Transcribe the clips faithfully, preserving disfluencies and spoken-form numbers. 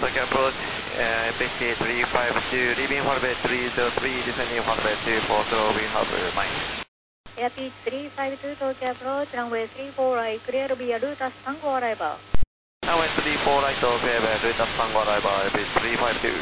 Tokyo approach, uh, P C three five two, leaving runway three zero three, descending runway two four zero, we have uh, nine. Air Pitch three five two, Tokyo approach, runway three four right, clear via Lutas Tango arrival. Runway three four right, clear via Lutas Tango arrival, Air Pitch three five two.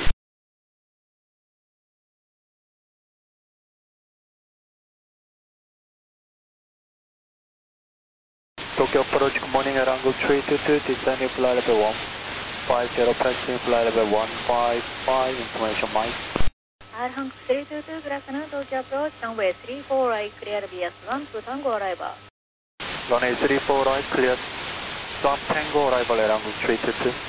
Tokyo approach, good morning, Rango three two two, descending flight level one five zero, passing flight level one five five, information Mike. Airhang three two two, good afternoon, Tokyo approach, runway three four right, clear via Swan to Tango arrival. Runway three four right, clear, Swan Tango arrival, Rango three two two.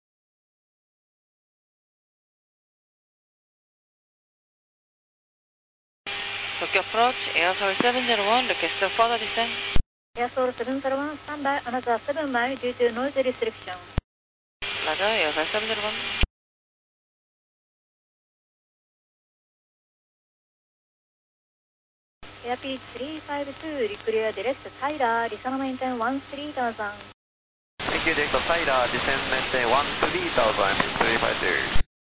Tokyo approach, Air Seoul seven zero one, request for further descent. Air Seoul seven zero one, stand by another seven miles due to noise restriction. Roger, Air Seoul seven zero one. Air Pitch three five two, clear direct Tyler, descend maintain one three thousand. Thank you, Director Tyler, descend maintain one three thousand, three five two.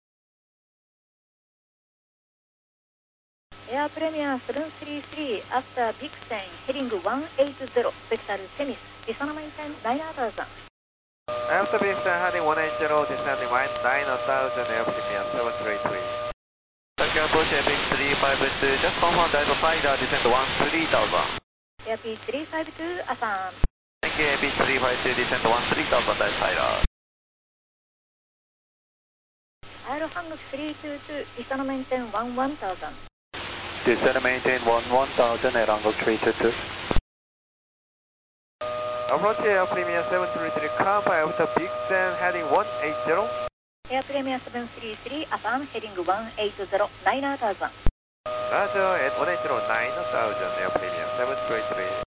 Air Premier seven three three, after Vixen, heading one eight zero, vector Temis, descend maintain nine thousand. After Vixen, heading one eight zero, descending nine thousand, Air Premier seven three three. Tokyo approach, Air Pitch three five two, just confirm Director Tyler, descend one three thousand. Air Pitch three five two, affirm. Thank you, Air Pitch three five two, descend one three thousand, Director Tyler. Aerohang three two two, descend maintain one one thousand. Descend maintain one one thousand, Rango three two two. Approach Air Premier seven three three, come by after Vixen, heading one eight zero. Air Premier seven three three, affirm, heading one eight zero, nine thousand. Roger, at one eight zero, nine thousand, Air Premier seven three three.